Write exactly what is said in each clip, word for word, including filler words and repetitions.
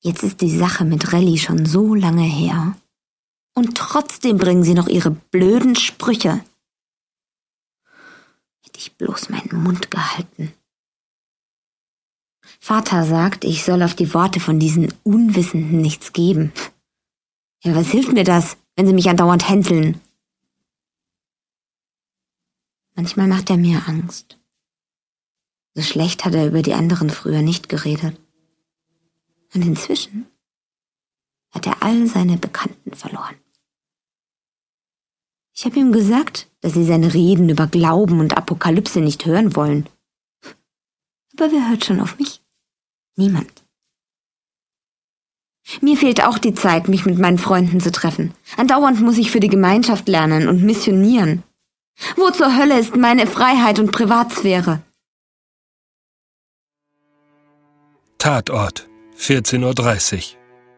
Jetzt ist die Sache mit Rally schon so lange her. Und trotzdem bringen sie noch ihre blöden Sprüche. Hätte ich bloß meinen Mund gehalten. Vater sagt, ich soll auf die Worte von diesen Unwissenden nichts geben. Ja, was hilft mir das, wenn sie mich andauernd hänseln? Manchmal macht er mir Angst. So schlecht hat er über die anderen früher nicht geredet. Und inzwischen hat er all seine Bekannten verloren. Ich habe ihm gesagt, dass sie seine Reden über Glauben und Apokalypse nicht hören wollen. Aber wer hört schon auf mich? Niemand. Mir fehlt auch die Zeit, mich mit meinen Freunden zu treffen. Andauernd muss ich für die Gemeinschaft lernen und missionieren. Wo zur Hölle ist meine Freiheit und Privatsphäre? Tatort, vierzehn Uhr dreißig.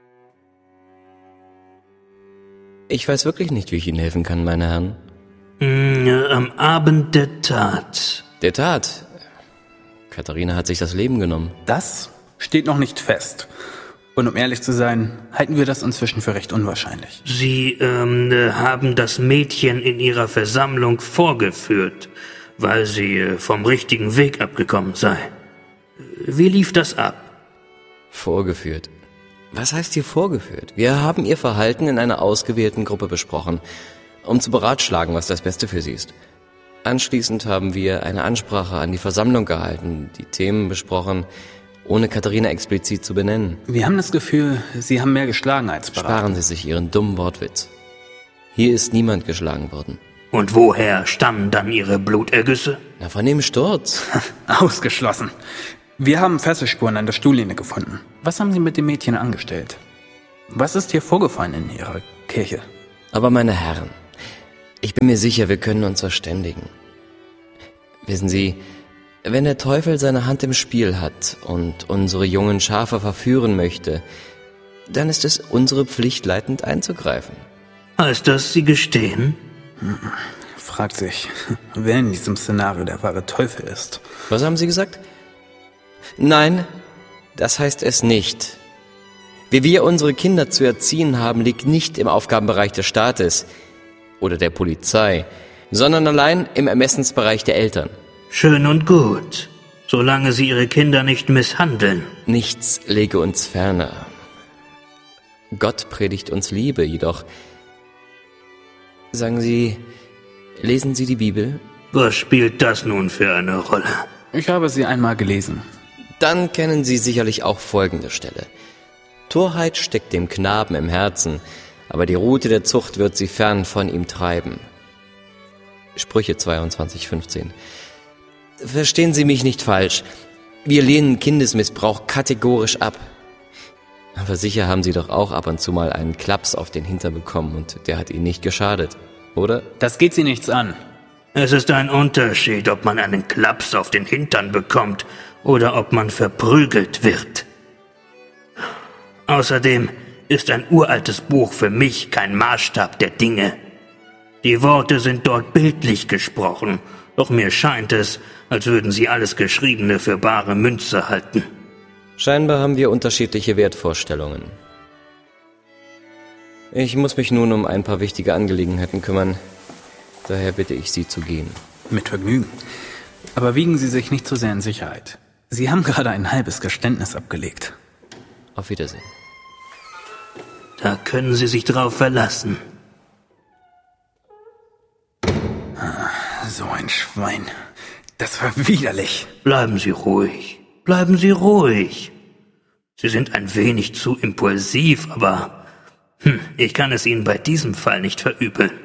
Ich weiß wirklich nicht, wie ich Ihnen helfen kann, meine Herren. Mm, am Abend der Tat. Der Tat? Katharina hat sich das Leben genommen. Das steht noch nicht fest. Und um ehrlich zu sein, halten wir das inzwischen für recht unwahrscheinlich. Sie ähm, haben das Mädchen in Ihrer Versammlung vorgeführt, weil sie äh, vom richtigen Weg abgekommen sei. Wie lief das ab? Vorgeführt? Was heißt hier vorgeführt? Wir haben ihr Verhalten in einer ausgewählten Gruppe besprochen, um zu beratschlagen, was das Beste für sie ist. Anschließend haben wir eine Ansprache an die Versammlung gehalten, die Themen besprochen, ohne Katharina explizit zu benennen. Wir haben das Gefühl, Sie haben mehr geschlagen als beraten. Sparen Sie sich Ihren dummen Wortwitz. Hier ist niemand geschlagen worden. Und woher stammen dann Ihre Blutergüsse? Na, von dem Sturz. Ausgeschlossen. Wir haben Fesselspuren an der Stuhllehne gefunden. Was haben Sie mit dem Mädchen angestellt? Was ist hier vorgefallen in Ihrer Kirche? Aber meine Herren, ich bin mir sicher, wir können uns verständigen. Wissen Sie, wenn der Teufel seine Hand im Spiel hat und unsere jungen Schafe verführen möchte, dann ist es unsere Pflicht, leitend einzugreifen. Heißt das, Sie gestehen? Hm, fragt sich, wer in diesem Szenario der wahre Teufel ist. Was haben Sie gesagt? Nein, das heißt es nicht. Wie wir unsere Kinder zu erziehen haben, liegt nicht im Aufgabenbereich des Staates oder der Polizei, sondern allein im Ermessensbereich der Eltern. Schön und gut, solange sie ihre Kinder nicht misshandeln. Nichts lege uns ferner. Gott predigt uns Liebe, jedoch... Sagen Sie, lesen Sie die Bibel? Was spielt das nun für eine Rolle? Ich habe sie einmal gelesen. Dann kennen Sie sicherlich auch folgende Stelle. Torheit steckt dem Knaben im Herzen, aber die Rute der Zucht wird sie fern von ihm treiben. Sprüche zweiundzwanzig fünfzehn. Verstehen Sie mich nicht falsch. Wir lehnen Kindesmissbrauch kategorisch ab. Aber sicher haben Sie doch auch ab und zu mal einen Klaps auf den Hintern bekommen und der hat Ihnen nicht geschadet, oder? Das geht Sie nichts an. Es ist ein Unterschied, ob man einen Klaps auf den Hintern bekommt oder ob man verprügelt wird. Außerdem ist ein uraltes Buch für mich kein Maßstab der Dinge. Die Worte sind dort bildlich gesprochen, doch mir scheint es, als würden sie alles Geschriebene für bare Münze halten. Scheinbar haben wir unterschiedliche Wertvorstellungen. Ich muss mich nun um ein paar wichtige Angelegenheiten kümmern. Daher bitte ich Sie zu gehen. Mit Vergnügen. Aber wiegen Sie sich nicht zu sehr in Sicherheit. Sie haben gerade ein halbes Geständnis abgelegt. Auf Wiedersehen. Da können Sie sich drauf verlassen. So ein Schwein. Das war widerlich. Bleiben Sie ruhig. Bleiben Sie ruhig. Sie sind ein wenig zu impulsiv, aber hm, ich kann es Ihnen bei diesem Fall nicht verübeln.